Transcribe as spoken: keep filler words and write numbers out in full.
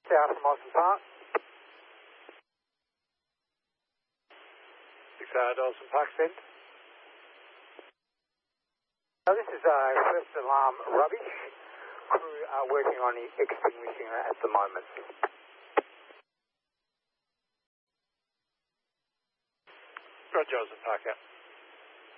South from Austin Park. six hour Dawson Park, send. Now this is uh, first alarm rubbish. Crew are working on extinguishing it at the moment. Roger, Dawson Park out.